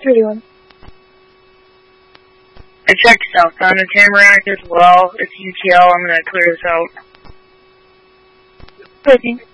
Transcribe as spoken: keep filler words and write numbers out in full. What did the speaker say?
thirty-one. I checked southbound of Tamarack as well. It's U T L. I'm going to clear this out. Breaking.